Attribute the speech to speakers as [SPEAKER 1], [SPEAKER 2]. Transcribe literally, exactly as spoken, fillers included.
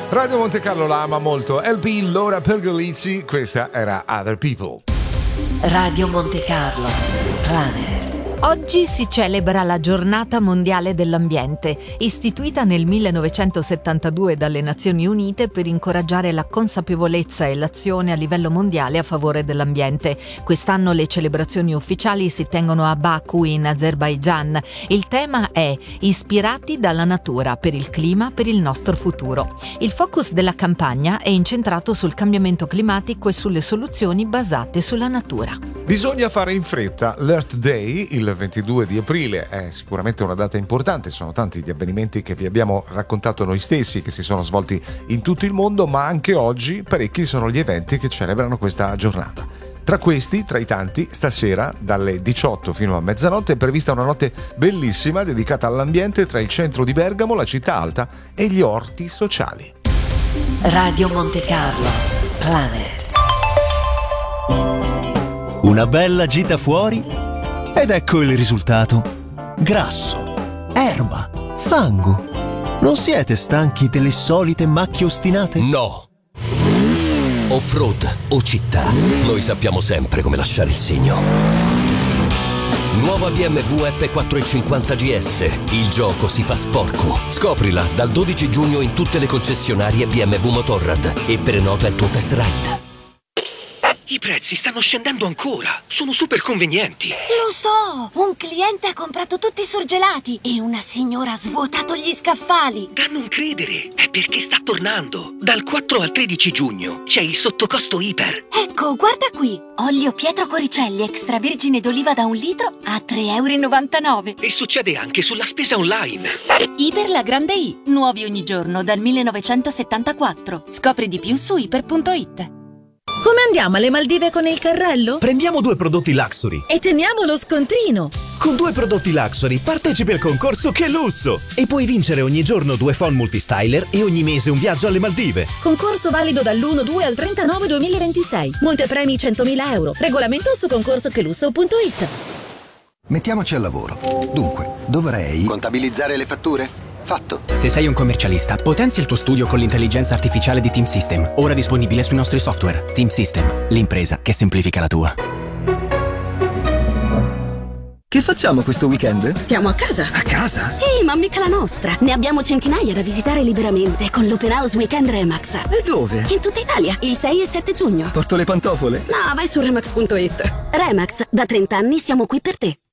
[SPEAKER 1] Radio Monte Carlo la ama molto. L P Laura Pergolizzi, questa era Other People.
[SPEAKER 2] Radio Monte Carlo, Planet.
[SPEAKER 3] Oggi si celebra la Giornata Mondiale dell'Ambiente, istituita nel millenovecentosettantadue dalle Nazioni Unite per incoraggiare la consapevolezza e l'azione a livello mondiale a favore dell'ambiente. Quest'anno le celebrazioni ufficiali si tengono a Baku in Azerbaigian. Il tema è Ispirati dalla natura, per il clima, per il nostro futuro. Il focus della campagna è incentrato sul cambiamento climatico e sulle soluzioni basate sulla natura.
[SPEAKER 1] Bisogna fare in fretta. L'Earth Day, il ventidue di aprile, è sicuramente una data importante. Sono tanti gli avvenimenti che vi abbiamo raccontato noi stessi, che si sono svolti in tutto il mondo, ma anche oggi parecchi sono gli eventi che celebrano questa giornata. Tra questi, tra i tanti, stasera dalle diciotto fino a mezzanotte è prevista una notte bellissima dedicata all'ambiente tra il centro di Bergamo, la città alta e gli orti sociali.
[SPEAKER 2] Radio Monte Carlo, Planet.
[SPEAKER 4] Una bella gita fuori ed ecco il risultato. Grasso, erba, fango. Non siete stanchi delle solite macchie ostinate?
[SPEAKER 5] No. Off-road o città, noi sappiamo sempre come lasciare il segno. Nuova B M W F quattrocentocinquanta G S. Il gioco si fa sporco. Scoprila dal dodici giugno in tutte le concessionarie B M W Motorrad e prenota il tuo test ride.
[SPEAKER 6] I prezzi stanno scendendo ancora. Sono super convenienti.
[SPEAKER 7] Lo so! Un cliente ha comprato tutti i surgelati e una signora ha svuotato gli scaffali.
[SPEAKER 6] Da non credere, è perché sta tornando. Dal quattro al tredici giugno c'è il sottocosto Iper.
[SPEAKER 7] Ecco, guarda qui. Olio Pietro Coricelli extravergine d'oliva da un litro a tre virgola novantanove euro.
[SPEAKER 6] E succede anche sulla spesa online.
[SPEAKER 7] Iper La Grande I. Nuovi ogni giorno dal millenovecentosettantaquattro. Scopri di più su iper punto it.
[SPEAKER 8] Come andiamo alle Maldive con il carrello?
[SPEAKER 9] Prendiamo due prodotti Luxury
[SPEAKER 8] E teniamo lo scontrino.
[SPEAKER 9] Con due prodotti Luxury partecipi al concorso Che Lusso e puoi vincere ogni giorno due phone multistyler e ogni mese un viaggio alle Maldive.
[SPEAKER 8] Concorso valido dall'uno due al trentanove duemilaventisei. Montepremi centomila euro. Regolamento su concorso che lusso punto it.
[SPEAKER 10] Mettiamoci al lavoro. Dunque, dovrei
[SPEAKER 11] contabilizzare le fatture? Fatto.
[SPEAKER 12] Se sei un commercialista, potenzia il tuo studio con l'intelligenza artificiale di Team System, ora disponibile sui nostri software. Team System, l'impresa che semplifica la tua.
[SPEAKER 13] Che facciamo questo weekend?
[SPEAKER 14] Stiamo a casa.
[SPEAKER 13] A casa?
[SPEAKER 14] Sì, ma mica la nostra. Ne abbiamo centinaia da visitare liberamente con l'Open House Weekend Remax.
[SPEAKER 13] E dove?
[SPEAKER 14] In tutta Italia, il sei e sette giugno.
[SPEAKER 13] Porto le pantofole?
[SPEAKER 14] No, vai su remax punto it. Remax, da trenta anni siamo qui per te.